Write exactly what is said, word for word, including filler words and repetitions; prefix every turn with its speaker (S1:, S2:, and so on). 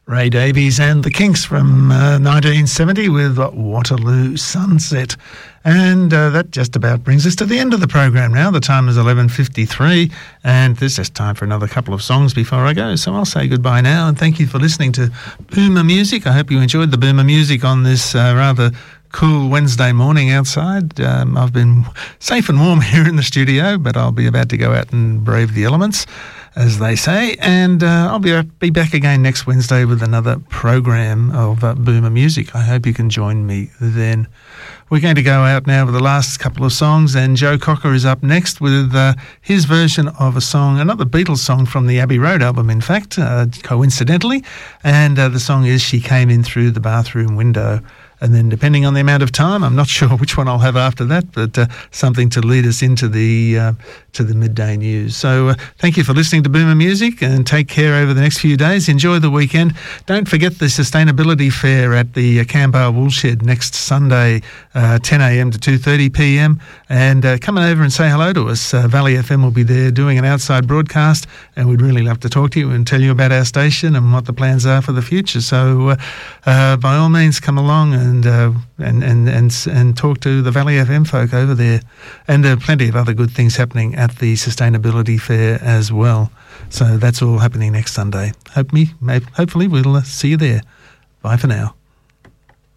S1: Ray Davies and the Kinks from uh, nineteen seventy with Waterloo Sunset. And uh, that just about brings us to the end of the program now. The time is eleven fifty-three, and there's just time for another couple of songs before I go. So I'll say goodbye now, and thank you for listening to Boomer Music. I hope you enjoyed the Boomer Music on this uh, rather cool Wednesday morning outside. Um, I've been safe and warm here in the studio, but I'll be about to go out and brave the elements, as they say, and uh, I'll be be back again next Wednesday with another program of uh, Boomer Music. I hope you can join me then. We're going to go out now with the last couple of songs, and Joe Cocker is up next with uh, his version of a song, another Beatles song from the Abbey Road album, in fact, uh, coincidentally, and uh, the song is She Came In Through the Bathroom Window. And then depending on the amount of time, I'm not sure which one I'll have after that, but uh, something to lead us into the uh, to the midday news. So uh, thank you for listening to Boomer Music, and take care over the next few days. Enjoy the weekend. Don't forget the Sustainability Fair at the uh, Canberra Woolshed next Sunday, uh, ten a.m. to two thirty p.m. And uh, come on over and say hello to us. Uh, Valley F M will be there doing an outside broadcast, and we'd really love to talk to you and tell you about our station and what the plans are for the future. So uh, uh, by all means, come along and And, uh, and and and and talk to the Valley F M folk over there, and there are plenty of other good things happening at the Sustainability Fair as well. So that's all happening next Sunday. Hope me, hopefully we'll see you there. Bye for now.